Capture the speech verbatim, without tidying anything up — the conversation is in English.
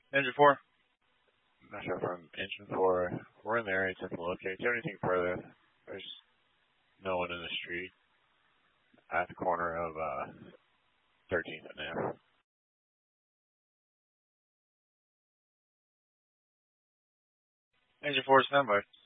Engine four. I'm not sure if I'm engine four. We're in the area taking a look. Do you have anything further? There's no one in the street at the corner of uh, thirteenth and F. Engine four, standby.